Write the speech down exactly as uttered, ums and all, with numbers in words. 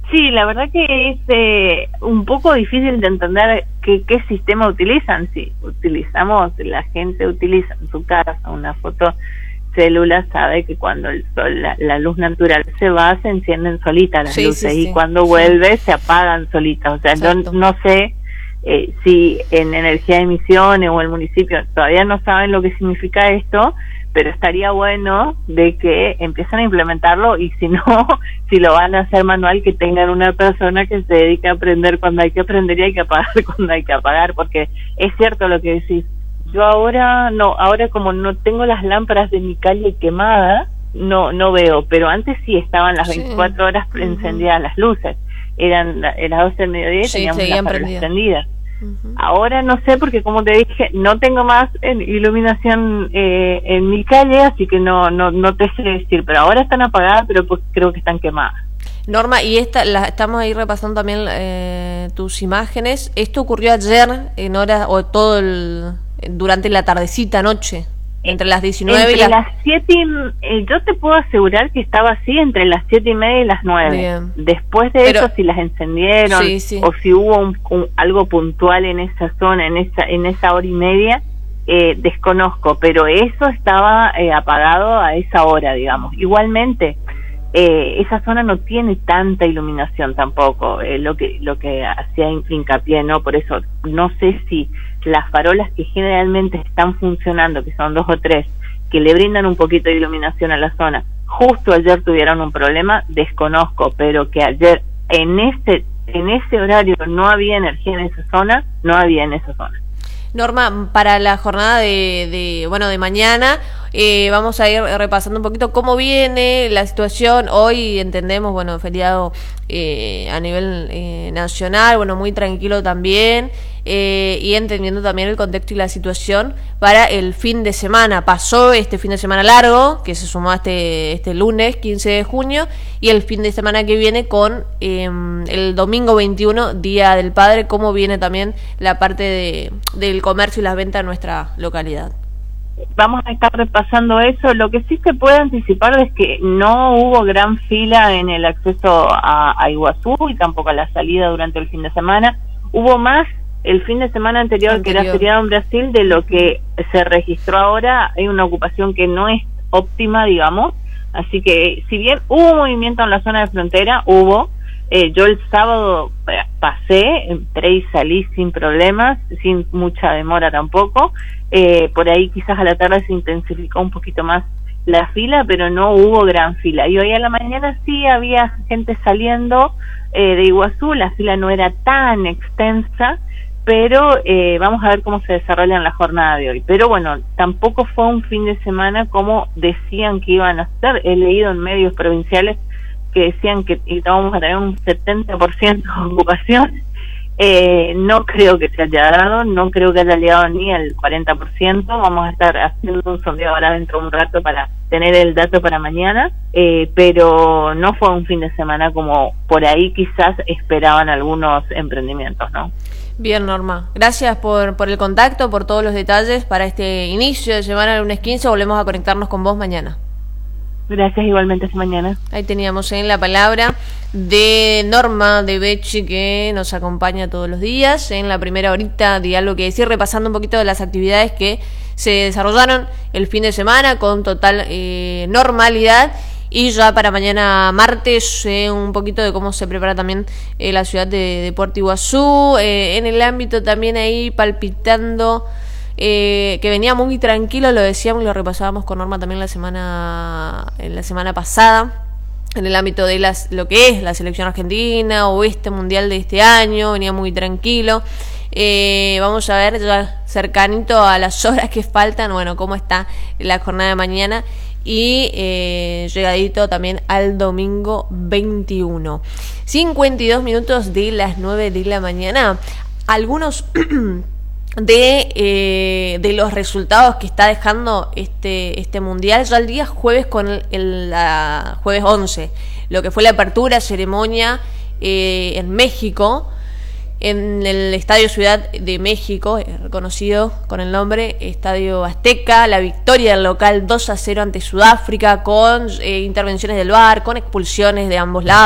Sí, la verdad que es eh, un poco difícil de entender qué, qué sistema utilizan. Si utilizamos, la gente utiliza en su casa una foto célula, sabe que cuando el sol, la, la luz natural se va, se encienden solitas las sí, luces sí, sí. y cuando sí. vuelve se apagan solitas. O sea, yo no sé eh, si en Energía de Misiones o el municipio todavía no saben lo que significa esto, pero estaría bueno de que empiecen a implementarlo y si no, si lo van a hacer manual, que tengan una persona que se dedique a aprender cuando hay que aprender y hay que apagar cuando hay que apagar, porque es cierto lo que decís. Yo ahora no, ahora como no tengo las lámparas de mi calle quemadas, no no veo, pero antes sí estaban las sí. veinticuatro horas uh-huh. encendidas las luces, eran las doce del mediodía y sí, teníamos las farolas encendidas. Uh-huh. Ahora no sé, porque como te dije, no tengo más en iluminación eh, en mi calle, así que no no no te sé decir, pero ahora están apagadas, pero pues creo que están quemadas. Norma, y esta la, estamos ahí repasando también eh, tus imágenes. ¿Esto ocurrió ayer en horas o todo el durante la tardecita, noche? Entre las diecinueve entre y las... las siete y, eh, yo te puedo asegurar que estaba así entre las siete y media y las nueve. Bien. Después de Pero, eso, si las encendieron sí, sí. o si hubo un, un, algo puntual en esa zona, en esa en esa hora y media, eh, desconozco, pero eso estaba eh, apagado a esa hora, digamos. Igualmente, eh, esa zona no tiene tanta iluminación tampoco, eh, lo que lo que hacía hincapié, ¿no? Por eso, no sé si las farolas que generalmente están funcionando, que son dos o tres, que le brindan un poquito de iluminación a la zona, justo ayer tuvieron un problema, desconozco, pero que ayer en ese en ese horario no había energía en esa zona, no había en esa zona. Norma, para la jornada de, de bueno de mañana, eh, vamos a ir repasando un poquito cómo viene la situación. Hoy entendemos, bueno, feriado eh, a nivel eh, nacional, bueno, muy tranquilo también, eh, y entendiendo también el contexto y la situación para el fin de semana. Pasó este fin de semana largo, que se sumó este, este lunes, quince de junio, y el fin de semana que viene con eh, el domingo veintiuno, Día del Padre. ¿Cómo viene también la parte de, del comercio y las ventas en nuestra localidad? Vamos a estar repasando eso. Lo que sí se puede anticipar es que no hubo gran fila en el acceso a, a Iguazú y tampoco a la salida durante el fin de semana. Hubo más el fin de semana anterior, anterior. que era feriado en Brasil, de lo que se registró ahora. Hay una ocupación que no es óptima, digamos. Así que, si bien hubo movimiento en la zona de frontera, hubo. Eh, yo el sábado pasé, entré y salí sin problemas, sin mucha demora tampoco. Eh, por ahí quizás a la tarde se intensificó un poquito más la fila, pero no hubo gran fila. Y hoy a la mañana sí había gente saliendo eh, de Iguazú, la fila no era tan extensa, pero eh, vamos a ver cómo se desarrolla en la jornada de hoy. Pero bueno, tampoco fue un fin de semana como decían que iban a ser. He leído en medios provinciales que decían que íbamos a tener un setenta por ciento de ocupación. Eh, no creo que se haya dado, no creo que haya llegado ni al cuarenta por ciento. Vamos a estar haciendo un sondeo ahora dentro de un rato para tener el dato para mañana, eh, pero no fue un fin de semana como por ahí quizás esperaban algunos emprendimientos, ¿no? Bien, Norma, gracias por, por el contacto, por todos los detalles para este inicio de semana, lunes quince. Volvemos a conectarnos con vos mañana. Gracias, igualmente, hasta mañana. Ahí teníamos en la palabra de Norma de Becci, que nos acompaña todos los días en la primera horita de Algo que Decir, repasando un poquito de las actividades que se desarrollaron el fin de semana con total eh, normalidad. Y ya para mañana martes, eh, un poquito de cómo se prepara también eh, la ciudad de, de Puerto Iguazú, eh, en el ámbito también ahí palpitando. Eh, que venía muy tranquilo, lo decíamos y lo repasábamos con Norma también la semana en la semana pasada, en el ámbito de las, lo que es la selección argentina o este mundial de este año, venía muy tranquilo. Eh, vamos a ver ya cercanito a las horas que faltan, bueno, cómo está la jornada de mañana y eh, llegadito también al domingo veintiuno. cincuenta y dos minutos de las nueve de la mañana. Algunos de eh, de los resultados que está dejando este este mundial ya el día jueves con el, el la, jueves once, lo que fue la apertura ceremonia eh, en México, en el Estadio Ciudad de México, reconocido con el nombre Estadio Azteca, la victoria del local dos a cero ante Sudáfrica, con eh, intervenciones del V A R, con expulsiones de ambos lados.